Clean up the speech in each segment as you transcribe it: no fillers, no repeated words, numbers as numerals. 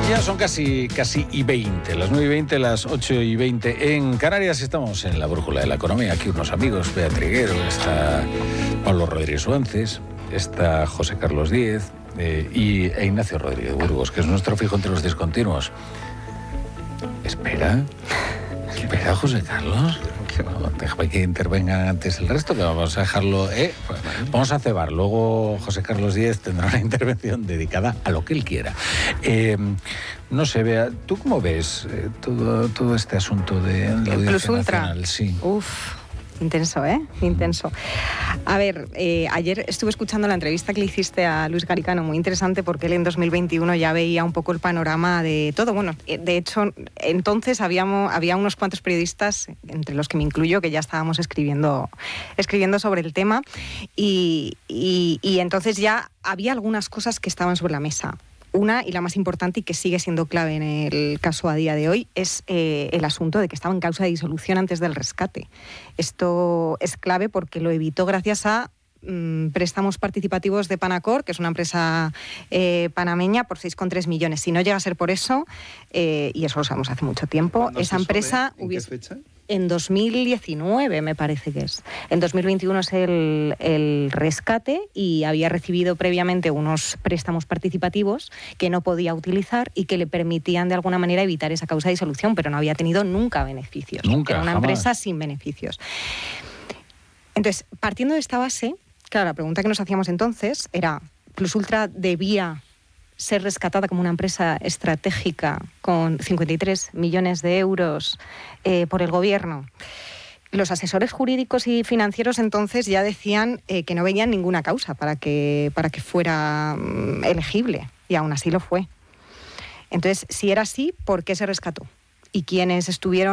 Ya son casi y 20, las 9:20, las 8:20 en Canarias. Estamos en la brújula de la economía. Aquí unos amigos, Bea Triguero, está Pablo Rodríguez Suárez, está José Carlos Díez e Ignacio Rodríguez Burgos, que es nuestro fijo entre los discontinuos. Espera, José Carlos. Déjame que intervenga antes el resto, que vamos a dejarlo. Vamos a cebar. Luego José Carlos Díez tendrá una intervención dedicada a lo que él quiera. No sé, Bea, ¿tú cómo ves todo este asunto de la Audiencia Nacional? Sí. Intenso, Intenso. A ver, ayer estuve escuchando la entrevista que le hiciste a Luis Garicano, muy interesante, porque él en 2021 ya veía un poco el panorama de todo. Bueno, de hecho, entonces había unos cuantos periodistas, entre los que me incluyo, que ya estábamos escribiendo sobre el tema, y entonces ya había algunas cosas que estaban sobre la mesa. Una, y la más importante y que sigue siendo clave en el caso a día de hoy, es el asunto de que estaba en causa de disolución antes del rescate. Esto es clave porque lo evitó gracias a préstamos participativos de Panacor, que es una empresa panameña, por 6,3 millones. Si no llega a ser por eso, y eso lo sabemos hace mucho tiempo, esa empresa hubiese... ¿En qué fecha? En 2019, me parece que es. En 2021 es el rescate y había recibido previamente unos préstamos participativos que no podía utilizar y que le permitían de alguna manera evitar esa causa de disolución, pero no había tenido nunca beneficios. Nunca, era una jamás. empresa sin beneficios. Entonces, partiendo de esta base, claro, la pregunta que nos hacíamos entonces era, ¿Plus Ultra debía ser rescatada como una empresa estratégica con 53 millones de euros por el gobierno? Los asesores jurídicos y financieros entonces ya decían que no veían ninguna causa para que fuera elegible, y aún así lo fue. Entonces, si era así, ¿por qué se rescató? ¿Y quiénes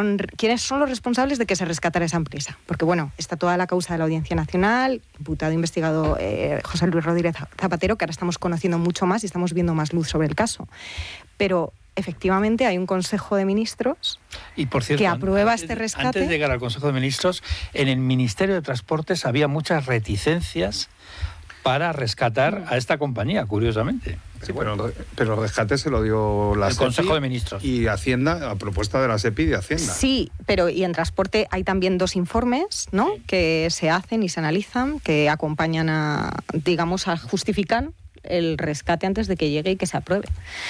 son los responsables de que se rescatara esa empresa? Porque, bueno, está toda la causa de la Audiencia Nacional, imputado investigado José Luis Rodríguez Zapatero, que ahora estamos conociendo mucho más y estamos viendo más luz sobre el caso. Pero, efectivamente, hay un Consejo de Ministros y, por cierto, que aprueba este rescate. Antes de llegar al Consejo de Ministros, en el Ministerio de Transportes había muchas reticencias para rescatar a esta compañía, curiosamente. Sí, pero el rescate se lo dio la el Consejo de Ministros. Y Hacienda, a propuesta de la SEPI y de Hacienda. Sí, pero y en transporte hay también 2 informes, ¿no?, que se hacen y se analizan, que acompañan a justificar el rescate antes de que llegue y que se apruebe.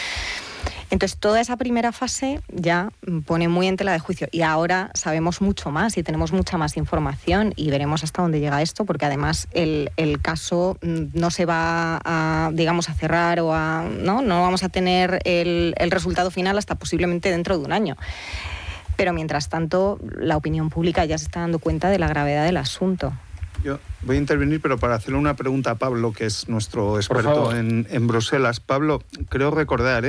Entonces, toda esa primera fase ya pone muy en tela de juicio. Y ahora sabemos mucho más y tenemos mucha más información y veremos hasta dónde llega esto, porque además el caso no se va a cerrar o no vamos a tener el resultado final hasta posiblemente dentro de un año. Pero mientras tanto, la opinión pública ya se está dando cuenta de la gravedad del asunto. Yo voy a intervenir, pero para hacerle una pregunta a Pablo, que es nuestro experto en Bruselas. Pablo, creo recordar,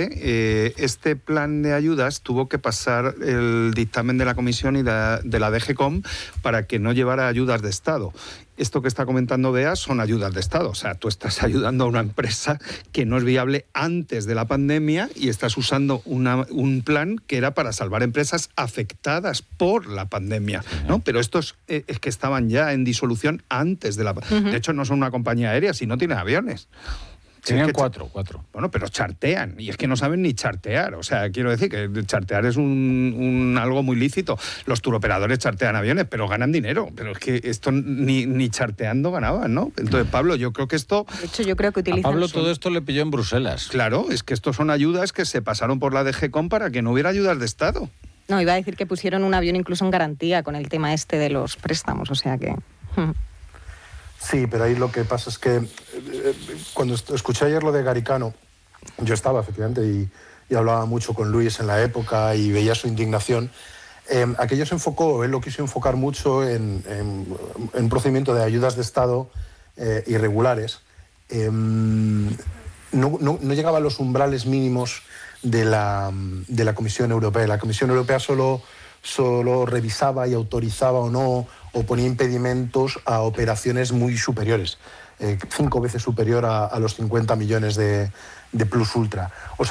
este plan de ayudas tuvo que pasar el dictamen de la Comisión y de la DGCOM para que no llevara ayudas de Estado. Esto que está comentando Bea son ayudas de Estado. O sea, tú estás ayudando a una empresa que no es viable antes de la pandemia y estás usando un plan que era para salvar empresas afectadas por la pandemia, ¿no? Pero estos es que estaban ya en disolución antes de la pandemia. De hecho, no son una compañía aérea, si no tienen aviones. Tenían cuatro. Bueno, pero chartean, y es que no saben ni chartear. O sea, quiero decir que chartear es algo muy lícito. Los turoperadores chartean aviones, pero ganan dinero. Pero es que esto ni charteando ganaban, ¿no? Entonces, Pablo, yo creo que esto... De hecho, yo creo que utilizan... A Pablo todo esto le pilló en Bruselas. Claro, es que estos son ayudas que se pasaron por la DGCOM para que no hubiera ayudas de Estado. No, iba a decir que pusieron un avión incluso en garantía con el tema este de los préstamos, o sea que... Sí, pero ahí lo que pasa es que cuando escuché ayer lo de Garicano, yo estaba efectivamente y hablaba mucho con Luis en la época y veía su indignación. Aquello se enfocó, él lo quiso enfocar mucho en un procedimiento de ayudas de Estado irregulares. No llegaba a los umbrales mínimos de la Comisión Europea. La Comisión Europea solo revisaba y autorizaba o no, o ponía impedimentos a operaciones muy superiores, 5 veces superior a los 50 millones de Plus Ultra. O sea,